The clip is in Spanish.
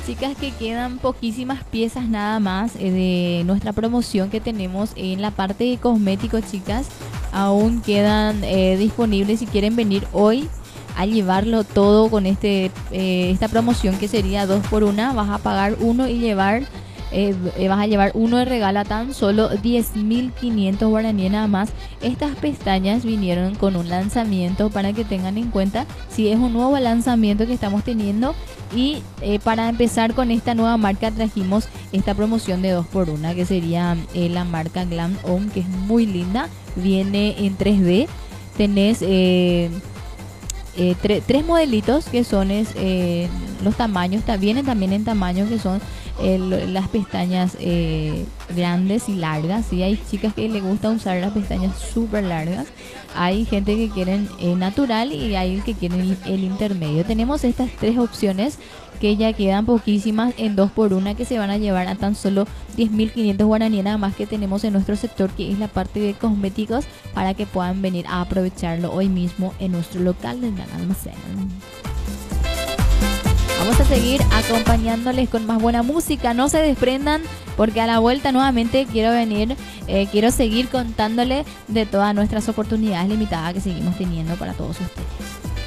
chicas, que quedan poquísimas piezas nada más de nuestra promoción que tenemos en la parte de cosméticos, chicas. Aún quedan disponibles si quieren venir hoy a llevarlo todo con esta promoción que sería 2 por 1. Vas a pagar uno y vas a llevar uno de regalo a tan solo 10.500 guaraníes nada más. Estas pestañas vinieron con un lanzamiento para que tengan en cuenta si es un nuevo lanzamiento que estamos teniendo. Y para empezar con esta nueva marca trajimos esta promoción de 2 por 1 que sería la marca Glam Homme, que es muy linda. Viene en 3D. Tenés tres modelitos que son los tamaños, vienen también en tamaños que son las pestañas grandes y largas. ¿Sí? Hay chicas que les gusta usar las pestañas súper largas, hay gente que quieren natural y hay que quieren el intermedio. Tenemos estas tres opciones que ya quedan poquísimas en 2 por 1 que se van a llevar a tan solo 10.500 guaraníes nada más que tenemos en nuestro sector, que es la parte de cosméticos, para que puedan venir a aprovecharlo hoy mismo en nuestro local del Gran Almacén. Vamos a seguir acompañándoles con más buena música. No se desprendan, porque a la vuelta nuevamente quiero seguir contándoles de todas nuestras oportunidades limitadas que seguimos teniendo para todos ustedes.